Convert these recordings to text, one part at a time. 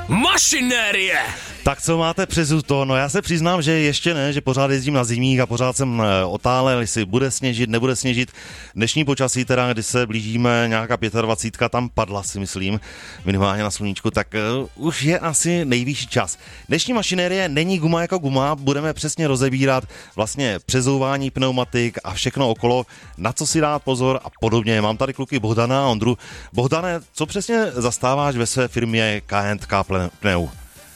Mašinérie! Tak co máte přes to? No já se přiznám, že ještě ne, že pořád jezdím na zimních a pořád jsem otálel, jestli bude sněžit, nebude sněžit. Dnešní počasí teda, když se blížíme nějaká 25, tam padla si myslím, minimálně na sluníčku, tak už je asi nejvyšší čas. Dnešní mašinérie není guma jako guma, budeme přesně rozebírat vlastně přezouvání pneumatik a všechno okolo, na co si dát pozor a podobně. Mám tady kluky Bohdana a Ondru. Bohdane, co přesně zastáváš ve své firmě K&K Pneu?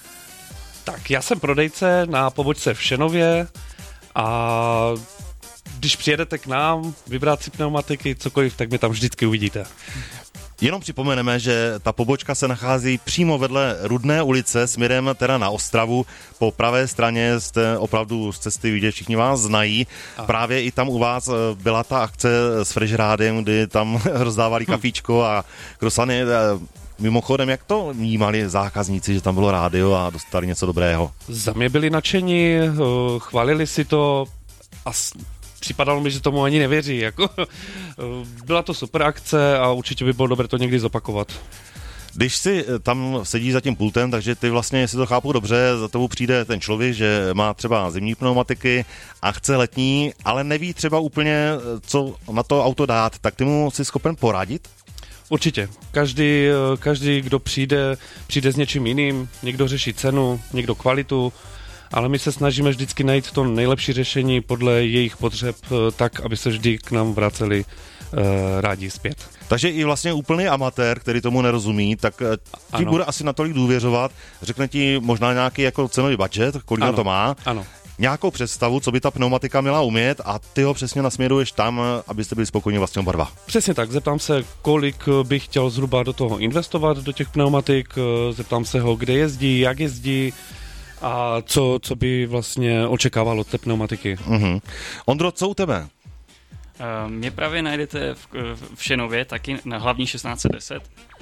Tak já jsem prodejce na pobočce v Šenově a když přijedete k nám vybrat si pneumatiky, cokoliv, tak mě tam vždycky uvidíte. Jenom připomeneme, že ta pobočka se nachází přímo vedle Rudné ulice směrem teda na Ostravu. Po pravé straně jste opravdu z cesty vidět, všichni vás znají. Právě i tam u vás byla ta akce s Frežrádem, kdy tam rozdávali kafíčko a krosany. Mimochodem, jak to vnímali zákazníci, že tam bylo rádio a dostali něco dobrého? Za mě byli nadšení, chválili si to a připadalo mi, že tomu ani nevěří. Jako. Byla to super akce a určitě by bylo dobré to někdy zopakovat. Když si tam sedíš za tím pultem, takže ty vlastně, jestli to chápu dobře, za tebou přijde ten člověk, že má třeba zimní pneumatiky a chce letní, ale neví třeba úplně, co na to auto dát, tak ty mu jsi schopen poradit? Určitě. Každý, kdo přijde s něčím jiným. Někdo řeší cenu, někdo kvalitu, ale my se snažíme vždycky najít to nejlepší řešení podle jejich potřeb, tak, aby se vždy k nám vraceli rádi zpět. Takže i vlastně úplný amatér, který tomu nerozumí, tak ti bude asi natolik důvěřovat, řekne ti možná nějaký jako cenový budget, kolik na to má. Ano. Nějakou představu, co by ta pneumatika měla umět a ty ho přesně nasměruješ tam, abyste byli spokojeni vlastně oba dva. Přesně tak, zeptám se, kolik bych chtěl zhruba do toho investovat, do těch pneumatik, zeptám se ho, kde jezdí, jak jezdí a co by vlastně očekával od té pneumatiky. Uh-huh. Ondro, co u tebe? Mě právě najdete v Šenově, taky na hlavní 1610.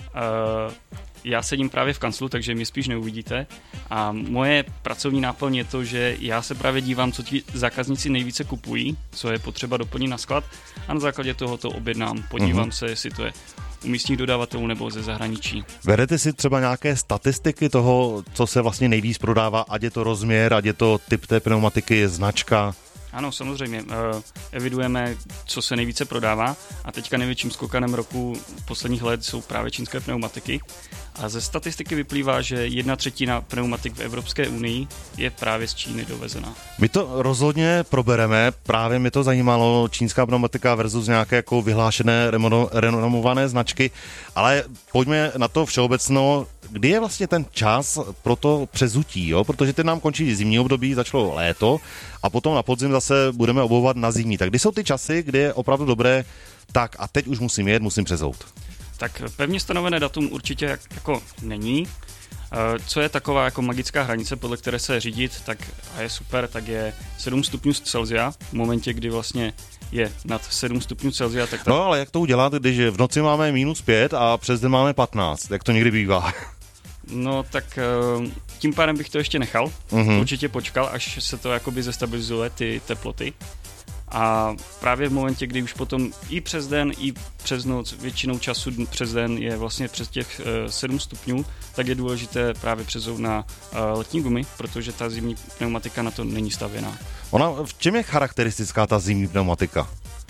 Já sedím právě v kanclu, takže mě spíš neuvidíte. A moje pracovní náplň je to, že já se právě dívám, co ti zákazníci nejvíce kupují, co je potřeba doplnit na sklad a na základě toho to objednám. Podívám se, jestli to je u místních dodavatelů nebo ze zahraničí. Berete si třeba nějaké statistiky toho, co se vlastně nejvíc prodává, ať je to rozměr, ať je to typ té pneumatiky, značka? Ano, samozřejmě. Evidujeme, co se nejvíce prodává a teďka největším skokanem roku posledních let jsou právě čínské pneumatiky. A ze statistiky vyplývá, že 1/3 pneumatik v Evropské unii je právě z Číny dovezena. My to rozhodně probereme, právě mě to zajímalo, čínská pneumatika versus nějaké jako vyhlášené renomované značky, ale pojďme na to všeobecno, kdy je vlastně ten čas pro to přezutí, jo? Protože teď nám končí zimní období, začalo léto a potom na podzim zase budeme obouvat na zimní. Tak kdy jsou ty časy, kdy je opravdu dobré, tak a teď už musím jet, musím přezout? Tak pevně stanovené datum určitě jako není. Co je taková jako magická hranice, podle které se řídit, tak a je super, tak je 7 stupňů Celsia. V momentě, kdy vlastně je nad 7 stupňů Celsia, tak... No ale jak to udělat, když v noci máme -5 a přes den máme 15, jak to někdy bývá? No tak tím pádem bych to ještě nechal. Určitě počkal, až se to jakoby zestabilizuje, ty teploty. A právě v momentě, kdy už potom i přes den, i přes noc, většinou času přes den je vlastně přes těch 7 stupňů, tak je důležité právě přezout na letní gumy, protože ta zimní pneumatika na to není stavěná. V čem je charakteristická ta zimní pneumatika?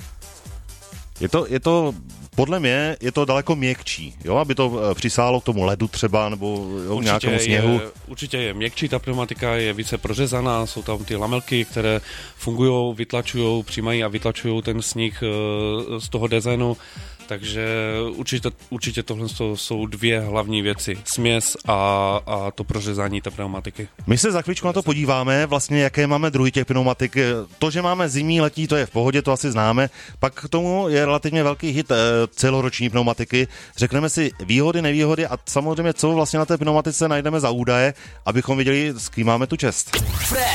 Je to podle mě je to daleko měkčí, jo, aby to přisálo k tomu ledu třeba, nebo nějakému sněhu. Určitě je měkčí, ta pneumatika je více prořezaná, jsou tam ty lamelky, které fungují, vytlačují, přijímají a vytlačují ten sníh z toho designu, takže určitě tohle jsou dvě hlavní věci, směs a to prořezání té pneumatiky. My se za chvíličku na to podíváme, vlastně jaké máme druhy těch pneumatik. To, že máme zimní, letní, to je v pohodě, to asi známe. Pak k tomu je relativně velký hit celoroční pneumatiky. Řekneme si výhody, nevýhody a samozřejmě, co vlastně na té pneumatice najdeme za údaje, abychom věděli, s kým máme tu čest.